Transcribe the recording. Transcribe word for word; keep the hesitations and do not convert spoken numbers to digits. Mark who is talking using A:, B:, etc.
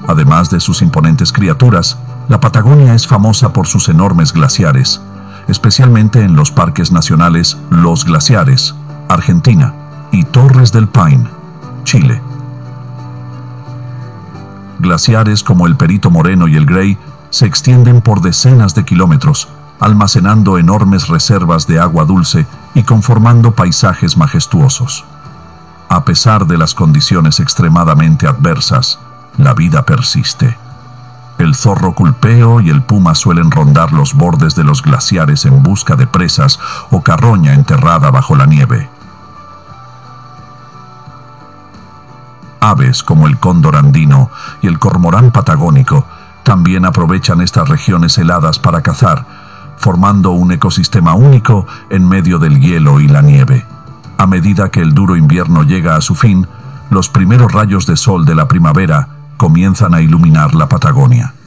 A: Además de sus imponentes criaturas, la Patagonia es famosa por sus enormes glaciares, especialmente en los parques nacionales Los Glaciares, Argentina, y Torres del Paine, Chile. Glaciares como el Perito Moreno y el Grey se extienden por decenas de kilómetros, almacenando enormes reservas de agua dulce y conformando paisajes majestuosos. A pesar de las condiciones extremadamente adversas, la vida persiste. El zorro culpeo y el puma suelen rondar los bordes de los glaciares en busca de presas o carroña enterrada bajo la nieve. Aves como el cóndor andino y el cormorán patagónico también aprovechan estas regiones heladas para cazar, formando un ecosistema único en medio del hielo y la nieve. A medida que el duro invierno llega a su fin, los primeros rayos de sol de la primavera comienzan a iluminar la Patagonia.